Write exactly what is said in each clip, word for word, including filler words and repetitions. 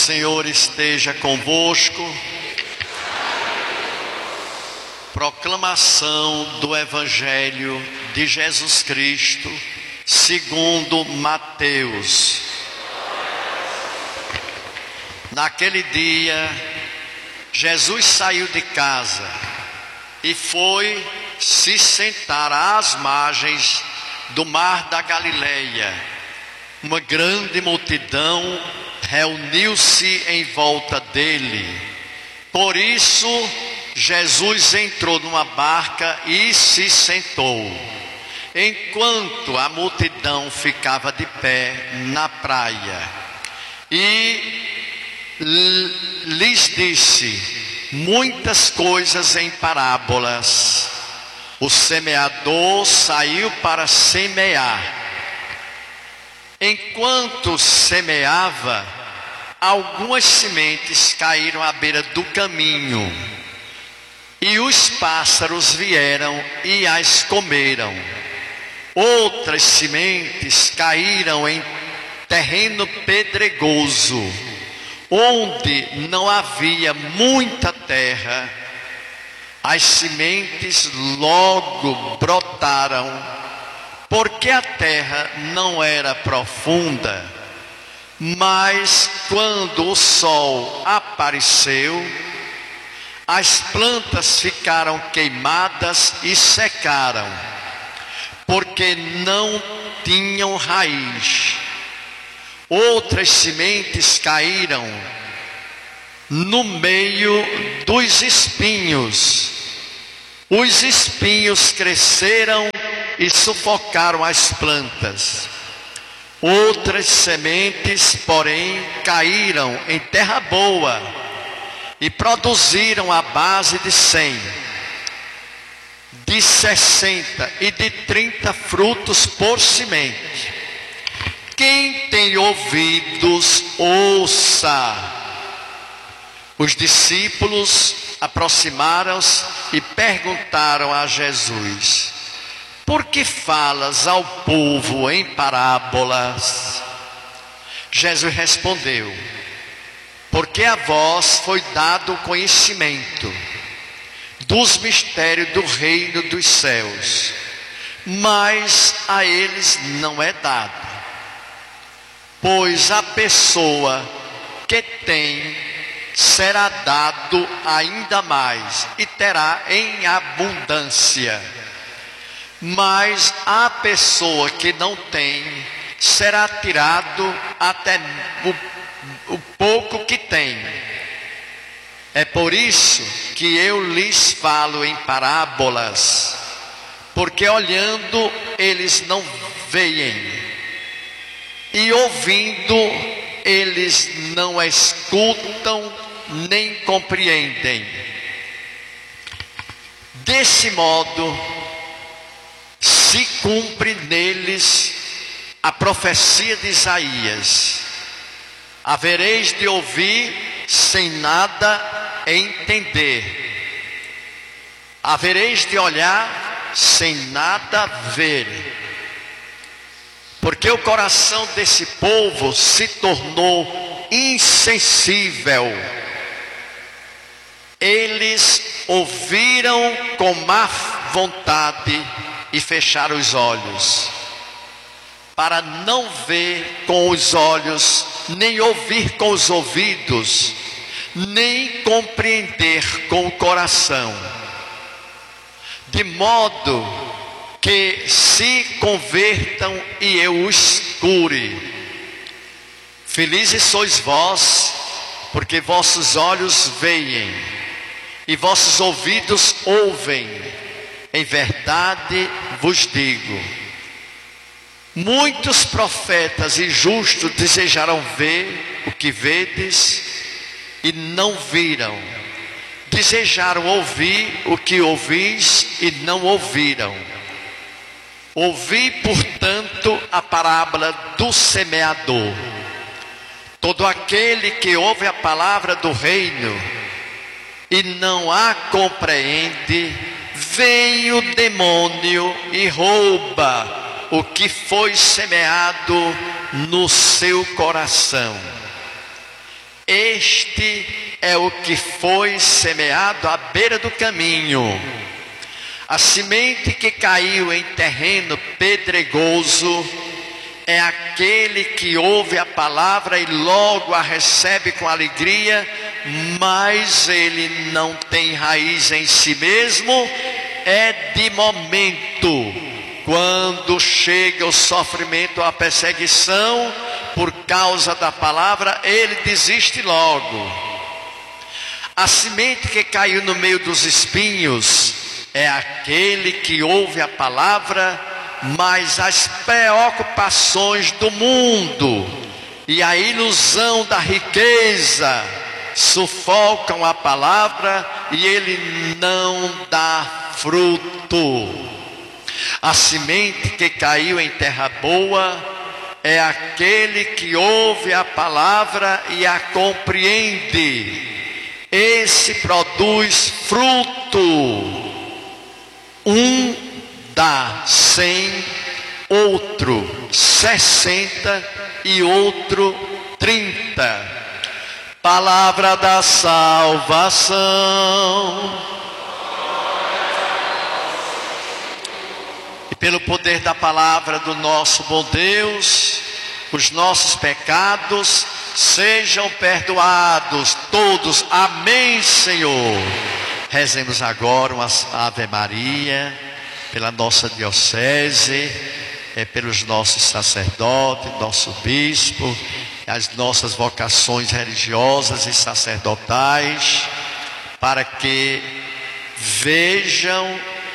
Senhor esteja convosco. Proclamação do Evangelho de Jesus Cristo segundo Mateus. Naquele dia, Jesus saiu de casa e foi se sentar às margens do mar da Galileia. Uma grande multidão reuniu-se em volta dele. Por isso, Jesus entrou numa barca e se sentou, enquanto a multidão ficava de pé na praia. E lhes disse muitas coisas em parábolas. O semeador saiu para semear. Enquanto semeava, algumas sementes caíram à beira do caminho, e os pássaros vieram e as comeram. Outras sementes caíram em terreno pedregoso, onde não havia muita terra. As sementes logo brotaram, porque a terra não era profunda. Mas quando o sol apareceu, as plantas ficaram queimadas e secaram, porque não tinham raiz. Outras sementes caíram no meio dos espinhos. Os espinhos cresceram e sufocaram as plantas. Outras sementes, porém, caíram em terra boa e produziram a base de cem, de sessenta e de trinta frutos por semente. Quem tem ouvidos, ouça. Os discípulos aproximaram-se e perguntaram a Jesus: por que falas ao povo em parábolas? Jesus respondeu: porque a vós foi dado o conhecimento dos mistérios do reino dos céus, mas a eles não é dado. Pois a pessoa que tem será dado ainda mais e terá em abundância. Mas a pessoa que não tem será tirado até o, o pouco que tem. É por isso que eu lhes falo em parábolas, porque olhando eles não veem, e ouvindo eles não escutam nem compreendem. Desse modo se cumpre neles a profecia de Isaías: havereis de ouvir sem nada entender, havereis de olhar sem nada ver, porque o coração desse povo se tornou insensível. Eles ouviram com má vontade e fecharam os olhos, para não ver com os olhos, nem ouvir com os ouvidos, nem compreender com o coração, de modo que se convertam e eu os cure. Felizes sois vós, porque vossos olhos veem e vossos ouvidos ouvem. Em verdade vos digo, muitos profetas e justos desejaram ver o que vedes e não viram, desejaram ouvir o que ouvis e não ouviram. Ouvi, portanto, a parábola do semeador. Todo aquele que ouve a palavra do reino e não a compreende, vem o demônio e rouba o que foi semeado no seu coração. este é o que foi semeado à beira do caminho. A semente que caiu em terreno pedregoso é aquele que ouve a palavra e logo a recebe com alegria, mas ele não tem raiz em si mesmo, é de momento. Quando chega o sofrimento, a perseguição por causa da palavra, ele desiste logo. A semente que caiu no meio dos espinhos é aquele que ouve a palavra, mas as preocupações do mundo e a ilusão da riqueza sufocam a palavra e ele não dá fruto. A semente que caiu em terra boa é aquele que ouve a palavra e a compreende. Esse produz fruto. Um dá cem, outro sessenta e outro trinta. Palavra da salvação. E pelo poder da palavra do nosso bom Deus, os nossos pecados sejam perdoados todos. Amém, Senhor. Rezemos agora uma Ave Maria pela nossa diocese, é, pelos nossos sacerdotes, nosso bispo, as nossas vocações religiosas e sacerdotais, para que vejam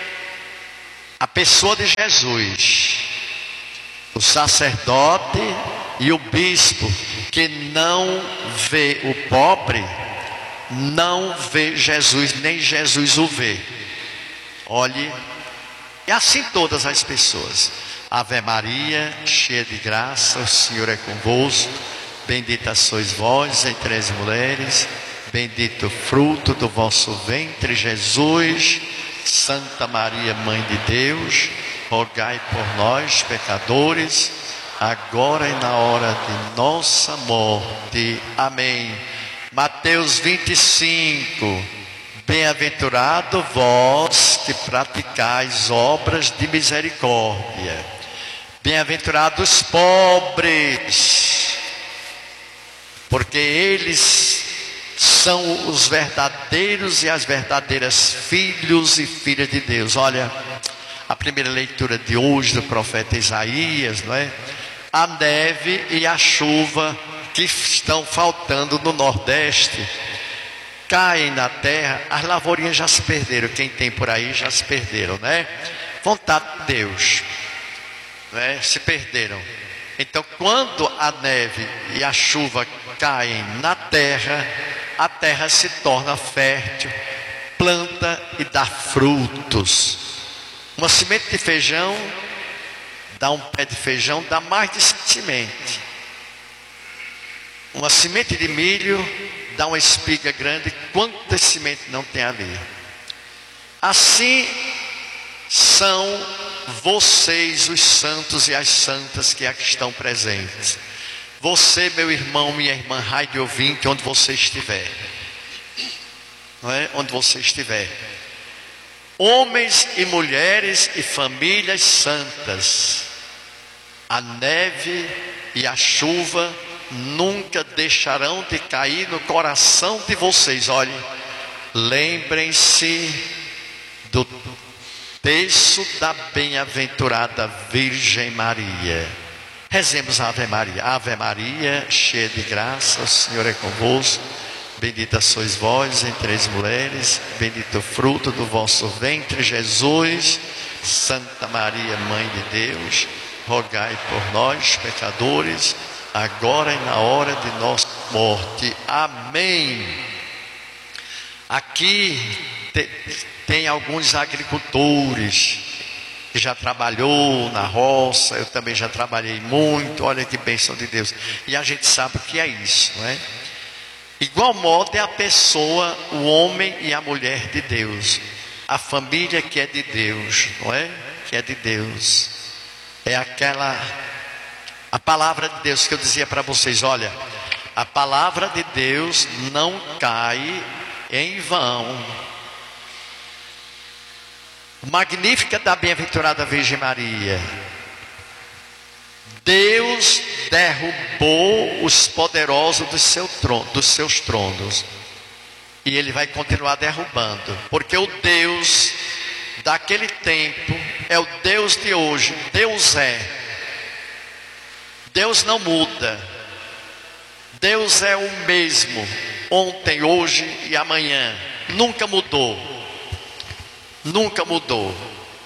a pessoa de Jesus, o sacerdote e o bispo que não vê o pobre, não vê Jesus, nem Jesus o vê. Olhe, e assim todas as pessoas. Ave Maria, cheia de graça, o Senhor é convosco. Bendita sois vós entre as mulheres, bendito o fruto do vosso ventre, Jesus. Santa Maria, Mãe de Deus, rogai por nós, pecadores, agora e na hora de nossa morte. Amém. Mateus vinte e cinco. Bem-aventurado vós que praticais obras de misericórdia. Bem-aventurados pobres, porque eles são os verdadeiros e as verdadeiras filhos e filhas de Deus. Olha, a primeira leitura de hoje do profeta Isaías, não é? A neve e a chuva que estão faltando no Nordeste caem na terra, as lavourinhas já se perderam. Quem tem por aí já se perderam, né? Vontade de Deus, né? Se perderam. Então, quando a neve e a chuva caem na terra, a terra se torna fértil, planta e dá frutos. Uma semente de feijão dá um pé de feijão, dá mais de semente. Uma semente de milho dá uma espiga grande. Quantas sementes não tem ali? Assim são vocês, os santos e as santas que aqui estão presentes. Você, meu irmão, minha irmã, rádio ouvinte, onde você estiver, não é? Onde você estiver, homens e mulheres e famílias santas, a neve e a chuva nunca deixarão de cair no coração de vocês. Olhe, lembrem-se do texto da bem-aventurada Virgem Maria. Rezemos a Ave Maria. Ave Maria, cheia de graça, o Senhor é convosco. Bendita sois vós entre as mulheres, bendito o fruto do vosso ventre, Jesus. Santa Maria, Mãe de Deus, rogai por nós, pecadores, agora e na hora de nossa morte. Amém. Aqui te, tem alguns agricultores que já trabalhou na roça. Eu também já trabalhei muito. Olha que bênção de Deus. E a gente sabe o que é isso, não é? Igual modo é a pessoa, o homem e a mulher de Deus, a família que é de Deus, não é? Que é de Deus. É aquela, a palavra de Deus que eu dizia para vocês. Olha, A palavra de Deus não cai em vão. Magnífica da bem-aventurada Virgem Maria. Deus derrubou os poderosos do seu trono, dos seus tronos. E Ele vai continuar derrubando. Porque o Deus daquele tempo é o Deus de hoje. Deus é. Deus não muda. Deus é o mesmo. Ontem, hoje e amanhã. Nunca mudou. Nunca mudou.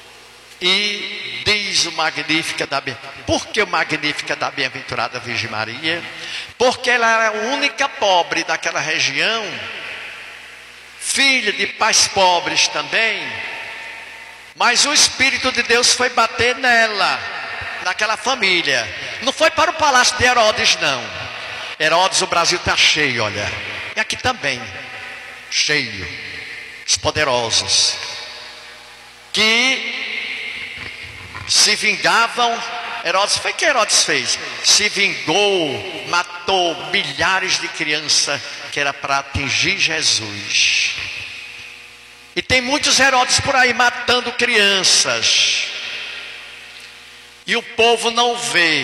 E diz o Magnífica da Bem... Por que o Magnífica da Bem-aventurada Virgem Maria? Porque ela era a única pobre daquela região, filha de pais pobres também, mas o Espírito de Deus foi bater nela, naquela família. Não foi para o palácio de Herodes, não. Herodes, o Brasil está cheio, olha. E aqui também, cheio. Os poderosos que se vingavam. Herodes, foi o que Herodes fez? Se vingou, matou milhares de crianças, que era para atingir Jesus. E tem muitos Herodes por aí matando crianças, e o povo não vê.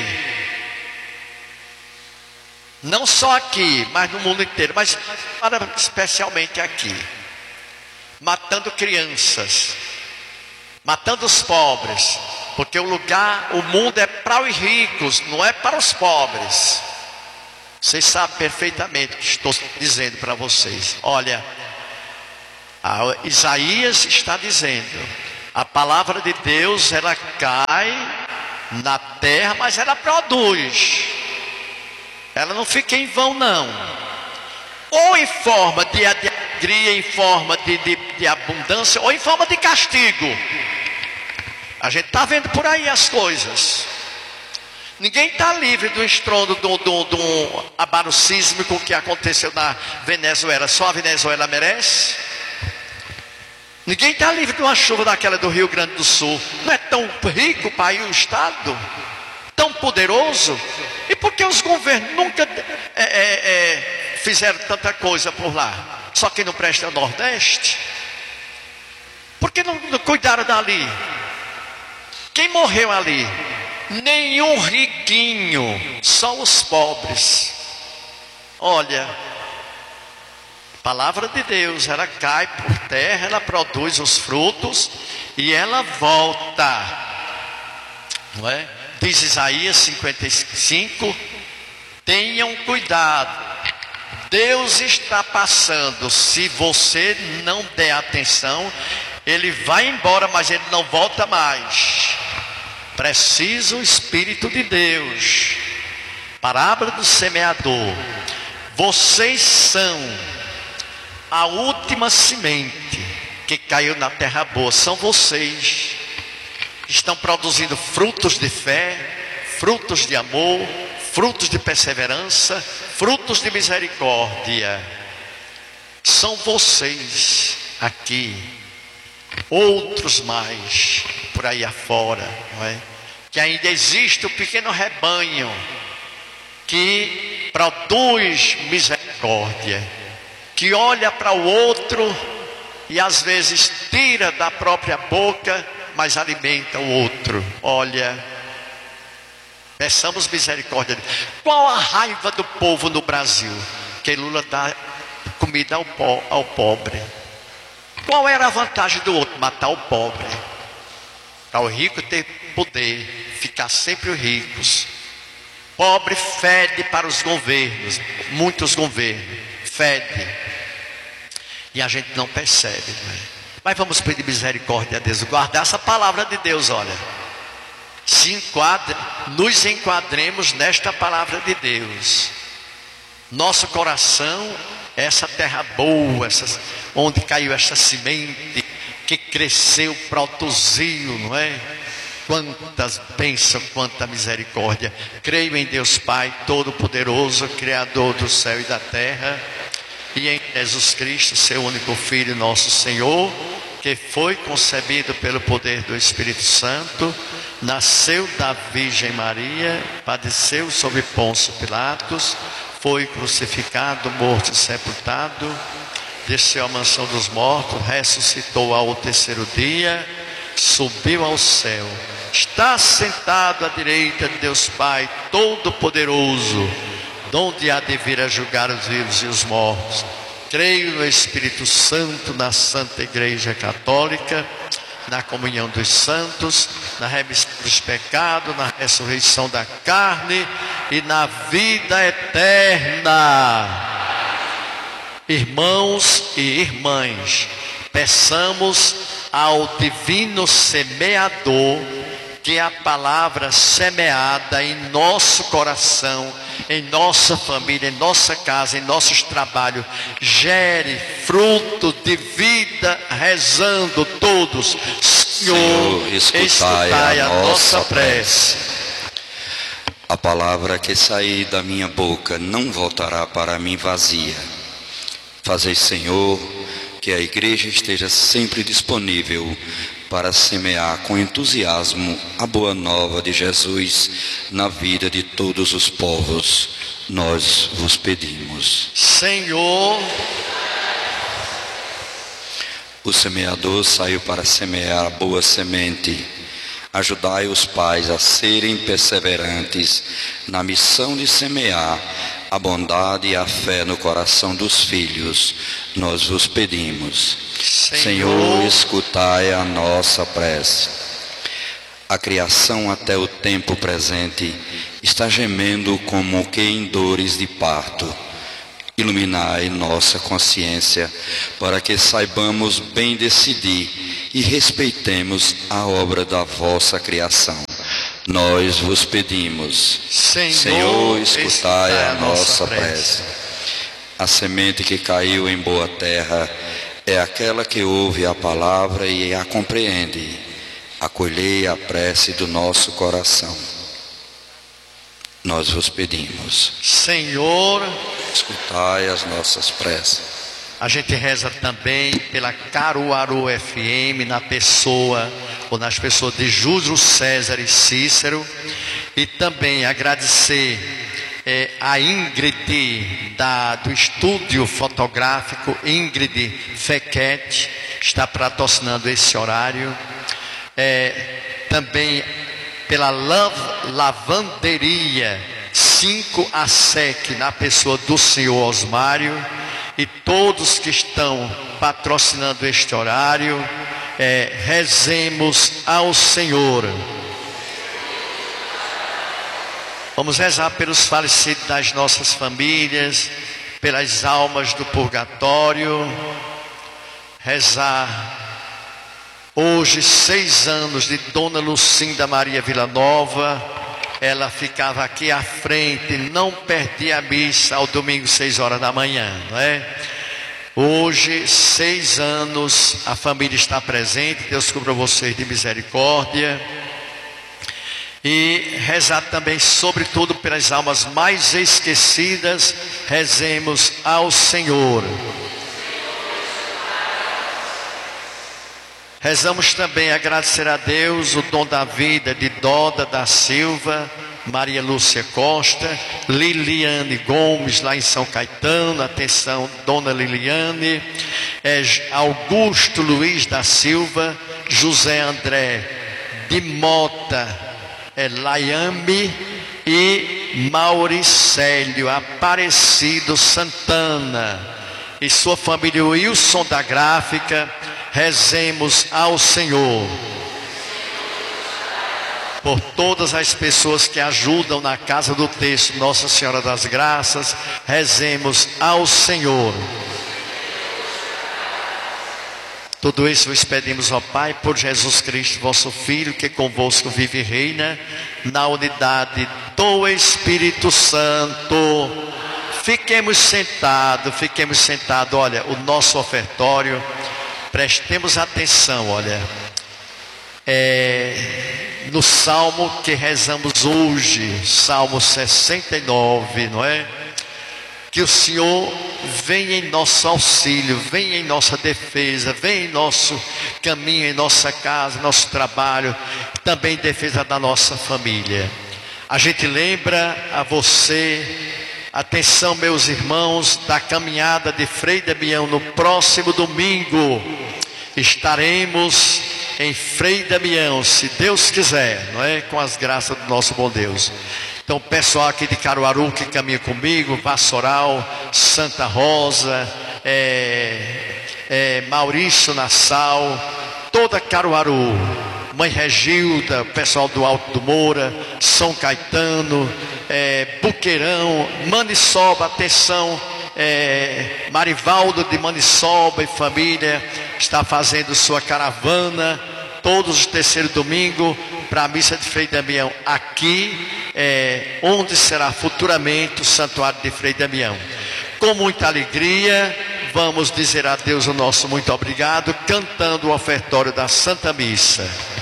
Não só aqui, mas no mundo inteiro, mas especialmente aqui. Matando crianças, matando os pobres. Porque o lugar, o mundo é para os ricos, não é para os pobres. Vocês sabem perfeitamente o que estou dizendo para vocês. Olha, Isaías está dizendo, a palavra de Deus, ela cai na terra, mas ela produz. Ela não fica em vão, não. Ou em forma de alegria, em forma de, de, de abundância, ou em forma de castigo. A gente está vendo por aí as coisas. Ninguém está livre do estrondo do, do, do abalo sísmico que aconteceu na Venezuela. Só a Venezuela merece. Ninguém está livre de uma chuva daquela do Rio Grande do Sul. Não é tão rico o país, o estado, tão poderoso. E por que os governos nunca é, é, é, fizeram tanta coisa por lá? Só que não presta ao Nordeste. Por que não, não cuidaram dali? Quem morreu ali? Nenhum riquinho, só os pobres. Olha, a palavra de Deus, ela cai por terra, ela produz os frutos e ela volta. Não é? Diz Isaías cinquenta e cinco, tenham cuidado. Deus está passando, se você não der atenção, Ele vai embora, mas Ele não volta mais. Precisa o Espírito de Deus. Parábola do semeador. Vocês são a última semente que caiu na terra boa. São vocês. Estão produzindo frutos de fé, frutos de amor, frutos de perseverança, frutos de misericórdia. São vocês aqui. Outros mais por aí afora, não é? Que ainda existe o pequeno rebanho que produz misericórdia, que olha para o outro e às vezes tira da própria boca, mas alimenta o outro. Olha, peçamos misericórdia. Qual a raiva do povo no Brasil? Que Lula dá comida ao, po- ao pobre. Qual era a vantagem do outro? Matar o pobre. Para o rico ter poder, ficar sempre os ricos. Pobre fede para os governos, muitos governos, fede. E a gente não percebe, não é? Mas vamos pedir misericórdia a Deus, guardar essa palavra de Deus, olha. Se enquadre, nos enquadremos nesta palavra de Deus. Nosso coração, essa terra boa, essa, onde caiu essa semente, que cresceu, produziu, não é? Quantas bênçãos, quanta misericórdia. Creio em Deus Pai Todo-Poderoso, Criador do céu e da terra, e em Jesus Cristo, seu único Filho, nosso Senhor, que foi concebido pelo poder do Espírito Santo, nasceu da Virgem Maria, padeceu sob Pôncio Pilatos, foi crucificado, morto e sepultado, desceu à mansão dos mortos, ressuscitou ao terceiro dia, subiu ao céu, está sentado à direita de Deus Pai Todo-Poderoso, donde há de vir a julgar os vivos e os mortos. Creio no Espírito Santo, na Santa Igreja Católica, na comunhão dos santos, na remissão dos pecados, na ressurreição da carne e na vida eterna. Irmãos e irmãs, peçamos ao divino semeador que a palavra semeada em nosso coração, em nossa família, em nossa casa, em nossos trabalhos, gere fruto de vida, rezando todos: Senhor, escutai, escutai a, a nossa prece. A palavra que sair da minha boca não voltará para mim vazia. Fazei, Senhor, que a igreja esteja sempre disponível para semear com entusiasmo a boa nova de Jesus na vida de todos os povos. Nós vos pedimos. Senhor, o semeador saiu para semear a boa semente. Ajudai os pais a serem perseverantes na missão de semear a bondade e a fé no coração dos filhos. Nós vos pedimos. Senhor, Senhor, escutai a nossa prece. A criação até o tempo presente está gemendo como que em dores de parto. Iluminai nossa consciência para que saibamos bem decidir e respeitemos a obra da vossa criação. Nós vos pedimos. Senhor, Senhor, escutai a nossa prece. A semente que caiu em boa terra é aquela que ouve a palavra e a compreende. Acolhei a prece do nosso coração. Nós vos pedimos. Senhor, escutai as nossas preces. A gente reza também pela Caruaru F M, na pessoa ou nas pessoas de Júlio César e Cícero, e também agradecer é, a Ingrid da, do estúdio fotográfico, Ingrid Fequete, que está patrocinando esse horário, é, também pela lav, lavanderia cinco A S E C, na pessoa do senhor Osmário, e todos que estão patrocinando este horário. É, rezemos ao Senhor. Vamos rezar pelos falecidos das nossas famílias, pelas almas do purgatório. Rezar hoje seis anos de Dona Lucinda Maria Villanova. Ela ficava aqui à frente, não perdia a missa ao domingo, seis horas da manhã, não é? Hoje, seis anos, a família está presente. Deus cubra vocês de misericórdia. E rezar também, sobretudo, pelas almas mais esquecidas. Rezemos ao Senhor. Rezamos também agradecer a Deus o dom da vida de Doda da Silva, Maria Lúcia Costa, Liliane Gomes, lá em São Caetano. Atenção, Dona Liliane, é, Augusto Luiz da Silva, José André de Mota, é, Laiame, e Mauricélio Aparecido Santana e sua família Wilson da Gráfica. Rezemos ao Senhor por todas as pessoas que ajudam na Casa do Texto Nossa Senhora das Graças. Rezemos ao Senhor. Tudo isso vos pedimos, ó Pai, por Jesus Cristo, vosso Filho, que convosco vive e reina na unidade do Espírito Santo. Fiquemos sentados, fiquemos sentados. Olha, o nosso ofertório, prestemos atenção, olha, é, no salmo que rezamos hoje, Salmo sessenta e nove, não é? Que o Senhor venha em nosso auxílio, venha em nossa defesa, venha em nosso caminho, em nossa casa, nosso trabalho, também em defesa da nossa família. A gente lembra a você, Atenção, meus irmãos, da caminhada de Frei Damião, no próximo domingo estaremos em Frei Damião, se Deus quiser, não é? Com as graças do nosso bom Deus. Então, o pessoal aqui de Caruaru que caminha comigo, Vassoural, Santa Rosa, é, é, Maurício Nassau, toda Caruaru, Mãe Regilda, o pessoal do Alto do Moura, São Caetano, é, Buqueirão, Maniçoba, atenção, é, Marivaldo de Maniçoba e família está fazendo sua caravana todos os terceiro domingo para a missa de Frei Damião aqui, é, onde será futuramente o santuário de Frei Damião. Com muita alegria, vamos dizer a Deus o nosso muito obrigado, cantando o ofertório da Santa Missa.